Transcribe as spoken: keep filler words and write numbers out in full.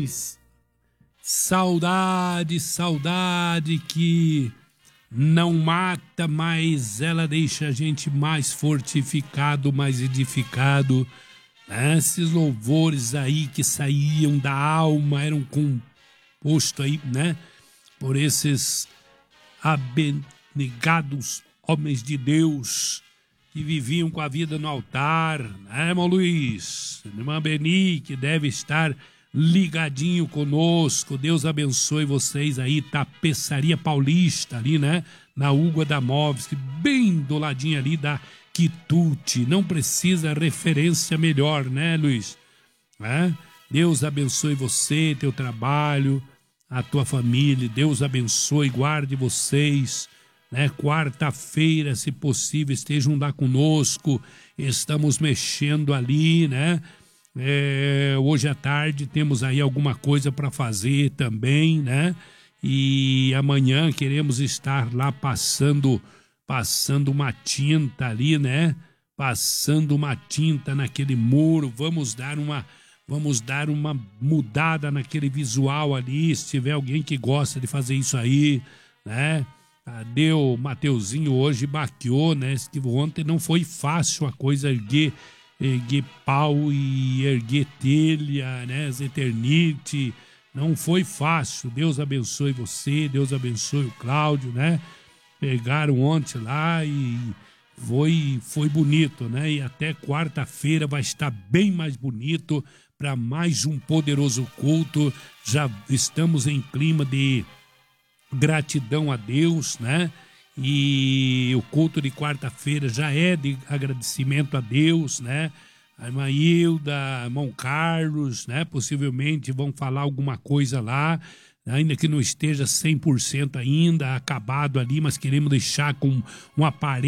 Mas saudade, saudade que não mata, mas ela deixa a gente mais fortificado, mais edificado. Né? Esses louvores aí que saíam da alma, eram compostos aí, né? Por esses abnegados homens de Deus que viviam com a vida no altar, né, irmão Luiz? Irmã Beni, que deve estar ligadinho conosco. Deus abençoe vocês aí, Tapeçaria Paulista, ali, né? Na Hugo Adamovski, bem do ladinho ali da Quitute. Não precisa referência melhor, né, Luiz? É? Deus abençoe você, teu trabalho, a tua família. Deus abençoe, guarde vocês. Né? Quarta-feira, se possível, estejam lá conosco. Estamos mexendo ali, né? É, hoje à tarde temos aí alguma coisa para fazer também, né? E amanhã queremos estar lá passando, passando uma tinta ali, né? Passando uma tinta naquele muro. Vamos dar uma, vamos dar uma mudada naquele visual ali. Se tiver alguém que gosta de fazer isso aí, né? Cadê o Mateuzinho hoje baqueou, né? Que ontem não foi fácil a coisa erguer, erguer pau e erguer telha, né? Eternite, não foi fácil. Deus abençoe você, Deus abençoe o Cláudio, né? Pegaram ontem lá e foi, foi bonito, né? E até quarta-feira vai estar bem mais bonito para mais um poderoso culto. Já estamos em clima de gratidão a Deus, né? E o culto de quarta-feira já é de agradecimento a Deus, né? A irmã Hilda, irmão Carlos, né? Possivelmente vão falar alguma coisa lá, ainda que não esteja cem por cento ainda acabado ali, mas queremos deixar com um aparelho